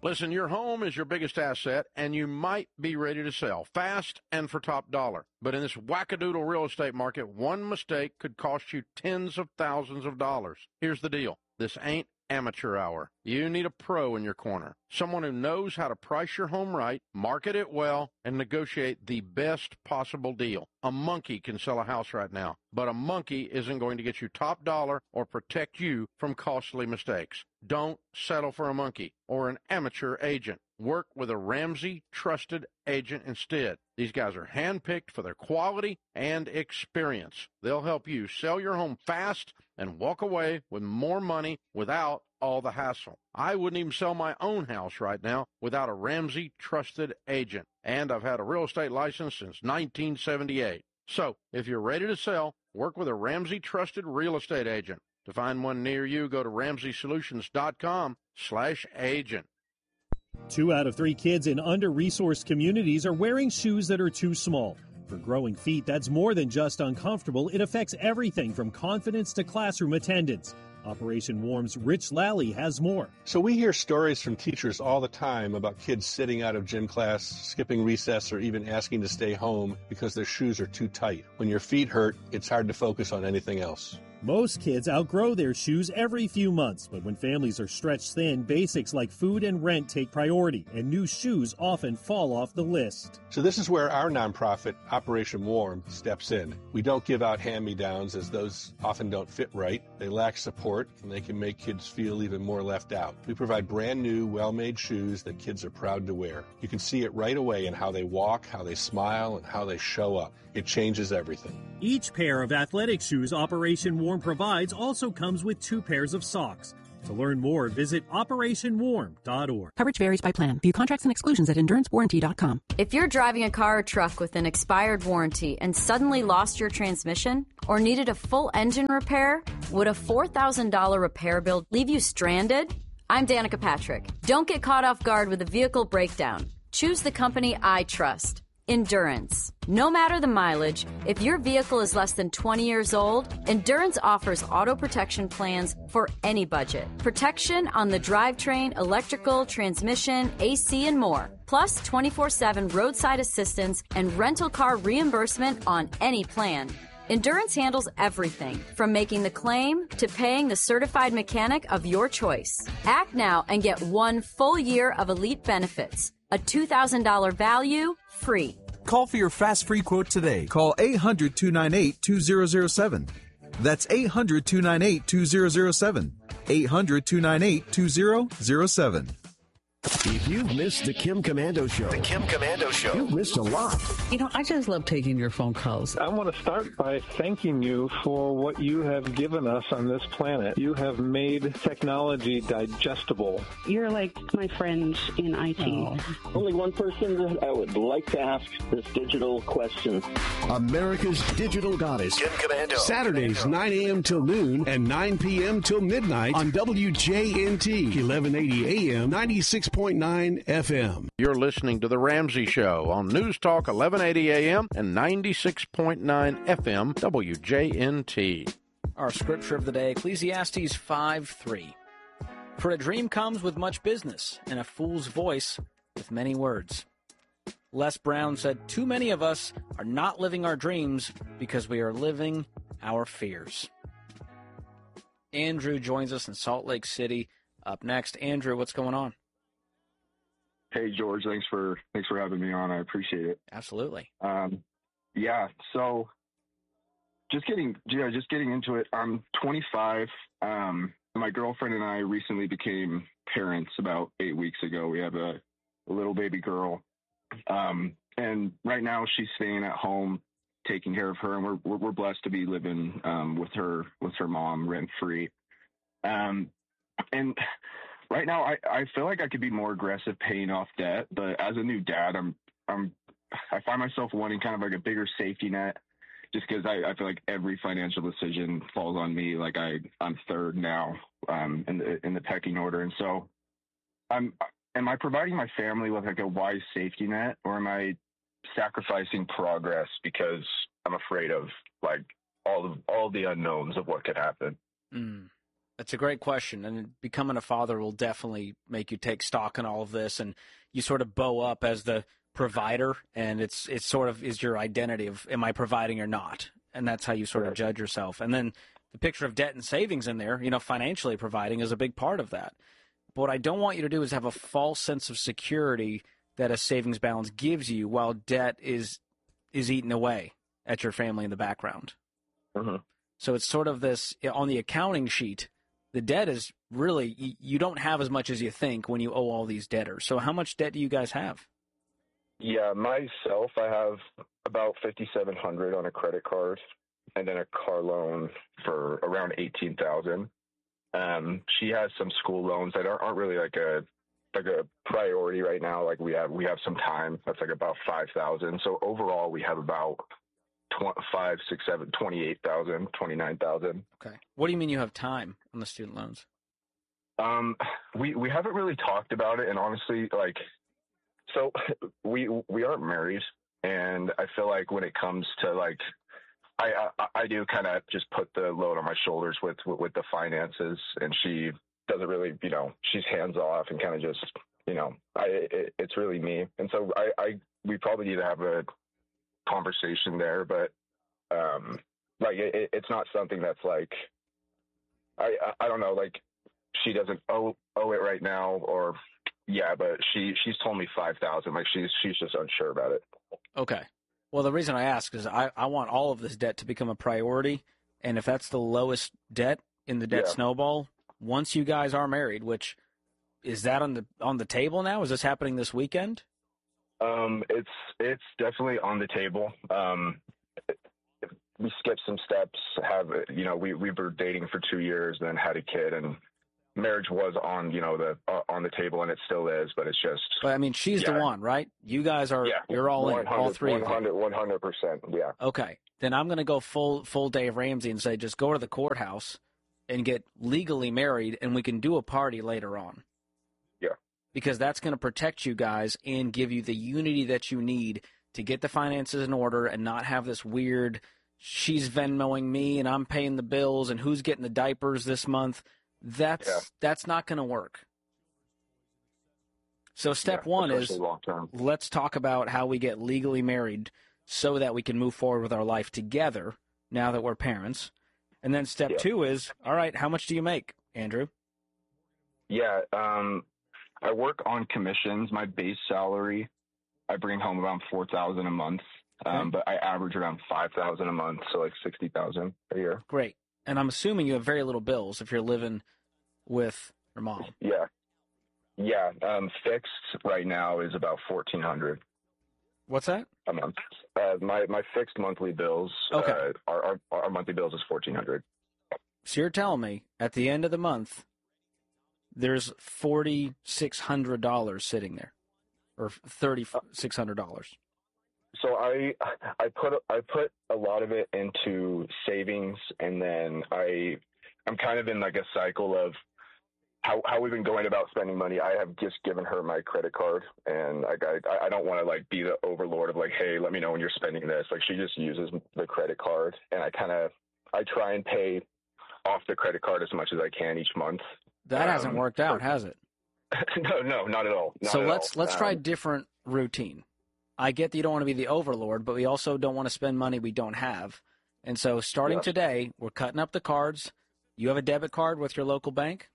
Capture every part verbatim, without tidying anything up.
Listen, your home is your biggest asset, and you might be ready to sell fast and for top dollar. But in this wackadoodle real estate market, one mistake could cost you tens of thousands of dollars. Here's the deal. This ain't amateur hour. You need a pro in your corner, someone who knows how to price your home right, market it well, and negotiate the best possible deal. A monkey can sell a house right now, but a monkey isn't going to get you top dollar or protect you from costly mistakes. Don't settle for a monkey or an amateur agent. Work with a Ramsey trusted agent instead. These guys are handpicked for their quality and experience. They'll help you sell your home fast and walk away with more money without all the hassle. I wouldn't even sell my own house right now without a Ramsey trusted agent. And I've had a real estate license since nineteen seventy-eight. So if you're ready to sell, work with a Ramsey trusted real estate agent. To find one near you, go to ramsey solutions dot com slash agent. Two out of three kids in under-resourced communities are wearing shoes that are too small. For growing feet, that's more than just uncomfortable. It affects everything from confidence to classroom attendance. Operation Warm's Rich Lally has more. So we hear stories from teachers all the time about kids sitting out of gym class, skipping recess, or even asking to stay home because their shoes are too tight. When your feet hurt, it's hard to focus on anything else. Most kids outgrow their shoes every few months, but when families are stretched thin, basics like food and rent take priority, and new shoes often fall off the list. So this is where our nonprofit, Operation Warm, steps in. We don't give out hand-me-downs, as those often don't fit right. They lack support, and they can make kids feel even more left out. We provide brand new, well-made shoes that kids are proud to wear. You can see it right away in how they walk, how they smile, and how they show up. It changes everything. Each pair of athletic shoes Operation Warm provides also comes with two pairs of socks. To learn more, visit operation warm dot org. Coverage varies by plan. View contracts and exclusions at endurance warranty dot com. If you're driving a car or truck with an expired warranty and suddenly lost your transmission or needed a full engine repair, would a four thousand dollars repair bill leave you stranded? I'm Danica Patrick. Don't get caught off guard with a vehicle breakdown. Choose the company I trust. Endurance. No matter the mileage, if your vehicle is less than twenty years old, Endurance offers auto protection plans for any budget. Protection on the drivetrain, electrical, transmission, A C, and more. Plus twenty-four seven roadside assistance and rental car reimbursement on any plan. Endurance handles everything from making the claim to paying the certified mechanic of your choice. Act now and get one full year of elite benefits. A two thousand dollars value, free. Call for your fast free quote today. Call eight hundred, two nine eight, two zero zero seven. That's eight hundred, two nine eight, two zero zero seven. eight hundred, two nine eight, two zero zero seven. If you've missed the Kim Komando Show, the Kim Komando Show, you've missed a lot. You know, I just love taking your phone calls. I want to start by thanking you for what you have given us on this planet. You have made technology digestible. You're like my friend in I T. Oh. Only one person that I would like to ask this digital question. America's digital goddess. Kim Komando. Saturdays, nine a.m. till noon and nine p.m. till midnight on W J N T, eleven eighty A M, ninety-six point nine F M. You're listening to The Ramsey Show on News Talk eleven eighty A M and ninety-six point nine F M W J N T. Our scripture of the day, Ecclesiastes five three. For a dream comes with much business, and a fool's voice with many words. Les Brown said, too many of us are not living our dreams because we are living our fears. Andrew joins us in Salt Lake City. Up next, Andrew, what's going on? Hey, George, thanks for thanks for having me on. I appreciate it. Absolutely. Um, yeah, so just getting yeah, just getting into it. I'm twenty-five. Um, my girlfriend and I recently became parents about eight weeks ago. We have a, a little baby girl, um, and right now she's staying at home, taking care of her, and we're we're, we're blessed to be living um, with her with her mom rent free. Um, and right now, I, I feel like I could be more aggressive paying off debt, but as a new dad, I'm I'm I find myself wanting kind of like a bigger safety net, just because I, I feel like every financial decision falls on me. Like I I'm third now um, in the in the pecking order, and so I'm am I providing my family with like a wise safety net, or am I sacrificing progress because I'm afraid of like all of all the unknowns of what could happen? Mm. That's a great question, and becoming a father will definitely make you take stock in all of this, and you sort of bow up as the provider, and it's it's sort of is your identity of am I providing or not, and that's how you sort of judge yourself. And then the picture of debt and savings in there, you know, financially providing is a big part of that. But what I don't want you to do is have a false sense of security that a savings balance gives you while debt is is eaten away at your family in the background. Mm-hmm. So it's sort of this, on the accounting sheet, the debt is really, you don't have as much as you think when you owe all these debtors. So how much debt do you guys have? Yeah, myself, I have about fifty-seven hundred dollars on a credit card, and then a car loan for around eighteen thousand dollars. Um, she has some school loans that aren't, aren't really like a like a priority right now. Like we have we have some time. That's like about five thousand dollars. So overall, we have about tw- five, six, seven, twenty-eight thousand, twenty-nine thousand. Okay. What do you mean you have time on the student loans? Um, we we haven't really talked about it, and honestly, like, so we we aren't married, and I feel like when it comes to like, I I, I do kind of just put the load on my shoulders with, with with the finances, and she doesn't really, you know, she's hands off and kind of just, you know, I it, it's really me, and so I I we probably need to have a conversation there, but um, like it, it's not something that's like, I I, I don't know, like. She doesn't owe owe it right now, or yeah, but she she's told me five thousand. Like she's she's just unsure about it. Okay. Well, the reason I ask is I, I want all of this debt to become a priority, and if that's the lowest debt in the debt Yeah. snowball, once you guys are married, which is that on the on the table now? Is this happening this weekend? Um, it's it's definitely on the table. Um, we skipped some steps. Have you know we we were dating for two years, then had a kid, and marriage was on, you know, the uh, on the table, and it still is, but it's just. But I mean, she's yeah. the one, right? You guys are. Yeah, You're all in, all three of you. one hundred percent. Yeah. Okay, then I'm going to go full full Dave Ramsey and say just go to the courthouse and get legally married, and we can do a party later on. Yeah. Because that's going to protect you guys and give you the unity that you need to get the finances in order and not have this weird. She's Venmoing me and I'm paying the bills, and who's getting the diapers this month. That's Yeah. that's not going to work. So step Yeah, one is especially long term. let's talk about how we get legally married so that we can move forward with our life together now that we're parents. And then step Yeah. two is, all right, how much do you make, Andrew? Yeah, um, I work on commissions. My base salary, I bring home around four thousand a month, um, but I average around five thousand a month, so like sixty thousand a year. Great. And I'm assuming you have very little bills if you're living with your mom. Yeah, yeah. Um, fixed right now is about fourteen hundred What's that? a month. Uh, my my fixed monthly bills. Okay. Uh, our, our our monthly bills is fourteen hundred. So you're telling me at the end of the month, there's forty-six hundred dollars sitting there, or thirty-six hundred dollars. So I I put I put a lot of it into savings, and then I I'm kind of in like a cycle of how how we've been going about spending money. I have just given her my credit card, and like I I don't want to like be the overlord of like, hey, let me know when you're spending this. Like she just uses the credit card, and I kind of I try and pay off the credit card as much as I can each month. That hasn't Um, worked out, has it? no, no, not at all. Not So at let's all. let's try a Um, different routine. I get that you don't want to be the overlord, but we also don't want to spend money we don't have. And so starting Yeah. today, we're cutting up the cards. You have a debit card with your local bank?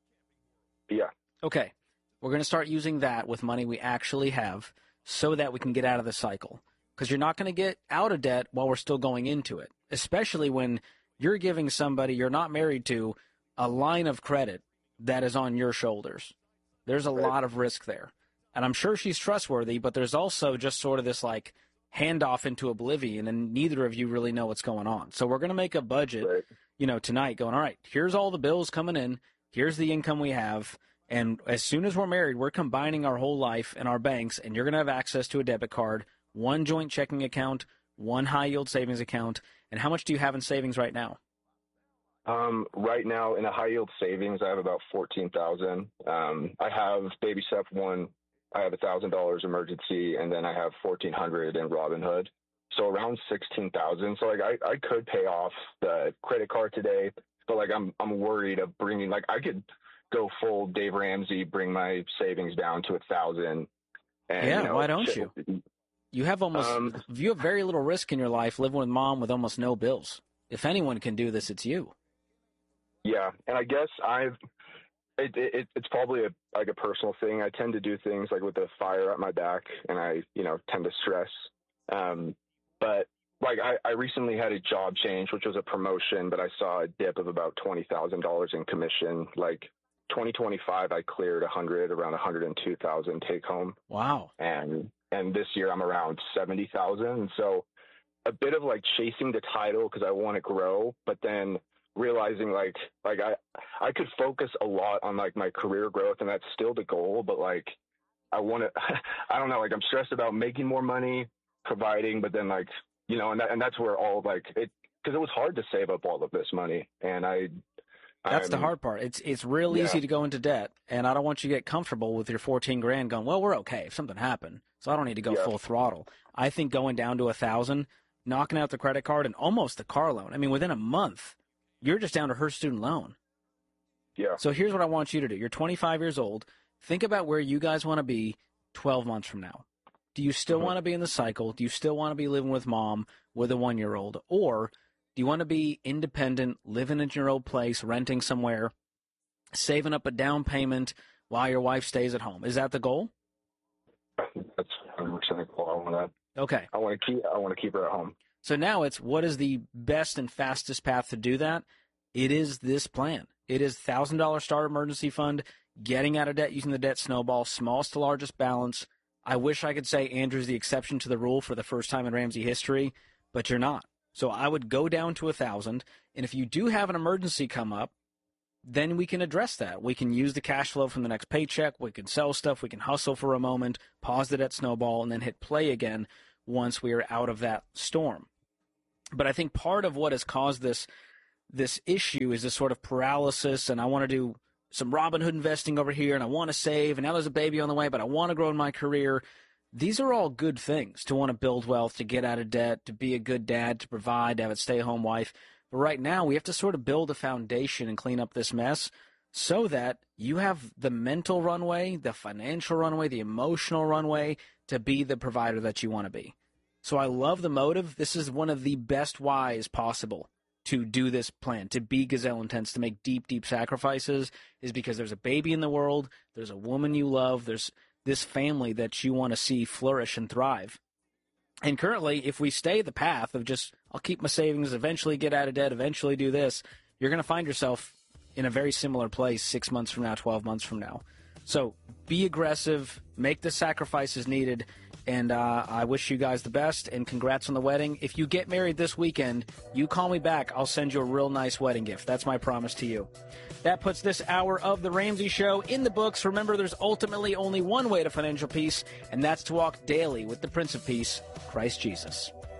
Yeah. Okay. We're going to start using that with money we actually have so that we can get out of the cycle. Because you're not going to get out of debt while we're still going into it, especially when you're giving somebody you're not married to a line of credit that is on your shoulders. There's a lot of risk there. And I'm sure she's trustworthy, but there's also just sort of this like handoff into oblivion, and neither of you really know what's going on. So we're going to make a budget, Right. you know, tonight going, all right, here's all the bills coming in. Here's the income we have. And as soon as we're married, we're combining our whole life and our banks, and you're going to have access to a debit card, one joint checking account, one high yield savings account. And how much do you have in savings right now? Um, right now in a high yield savings, I have about fourteen thousand. Um, I have baby step one. I have a thousand dollars emergency, and then I have fourteen hundred in Robinhood. So around sixteen thousand. So like I, I could pay off the credit card today. but like I'm I'm worried of bringing, like I could go full Dave Ramsey, bring my savings down to a thousand. And, yeah, you know, why don't shit, you? You have almost um, you have very little risk in your life living with mom with almost no bills. If anyone can do this, it's you. Yeah, and I guess I've it, it it's probably a like a personal thing. I tend to do things like with the fire at my back, and I you know tend to stress. Um, but like I, I recently had a job change, which was a promotion, but I saw a dip of about twenty thousand dollars in commission. Like twenty twenty-five, I cleared a hundred, around one hundred and two thousand take home. Wow. And and this year I'm around seventy thousand. And so a bit of like chasing the title because I want to grow, but then realizing like like I I could focus a lot on like my career growth, and that's still the goal. But like I want to, I don't know, like I'm stressed about making more money, providing, but then like you know, and that, and that's where all like it because it was hard to save up all of this money, and I. That's I'm, the hard part. It's it's real yeah. easy to go into debt, and I don't want you to get comfortable with your fourteen grand going, well, we're okay if something happened, so I don't need to go yeah. full throttle. I think going down to a thousand, knocking out the credit card and almost the car loan. I mean, within a month, you're just down to her student loan. Yeah. So here's what I want you to do. You're twenty-five years old. Think about where you guys want to be twelve months from now. Do you still mm-hmm. want to be in the cycle? Do you still want to be living with mom with a one-year-old? Or do you want to be independent, living in your old place, renting somewhere, saving up a down payment while your wife stays at home? Is that the goal? That's one hundred percent the goal. I want to. Okay. I want to keep. I want to keep her at home. So now it's what is the best and fastest path to do that? It is this plan. It is one thousand dollars start emergency fund, getting out of debt using the debt snowball, smallest to largest balance. I wish I could say Andrew's the exception to the rule for the first time in Ramsey history, but you're not. So I would go down to a thousand, and if you do have an emergency come up, then we can address that. We can use the cash flow from the next paycheck. We can sell stuff. We can hustle for a moment, pause the debt snowball, and then hit play again once we are out of that storm. But I think part of what has caused this this issue is this sort of paralysis, and I want to do some Robinhood investing over here, and I want to save, and now there's a baby on the way, but I want to grow in my career. These are all good things, to want to build wealth, to get out of debt, to be a good dad, to provide, to have a stay-at-home wife. But right now, we have to sort of build a foundation and clean up this mess so that you have the mental runway, the financial runway, the emotional runway to be the provider that you want to be. So I love the motive. This is one of the best whys possible to do this plan, to be gazelle intense, to make deep, deep sacrifices, is because there's a baby in the world, there's a woman you love, there's this family that you want to see flourish and thrive. And currently, if we stay the path of just, I'll keep my savings, eventually get out of debt, eventually do this, you're going to find yourself in a very similar place six months from now, twelve months from now. So be aggressive, make the sacrifices needed, and uh, I wish you guys the best, and congrats on the wedding. If you get married this weekend, you call me back. I'll send you a real nice wedding gift. That's my promise to you. That puts this hour of The Ramsey Show in the books. Remember, there's ultimately only one way to financial peace, and that's to walk daily with the Prince of Peace, Christ Jesus.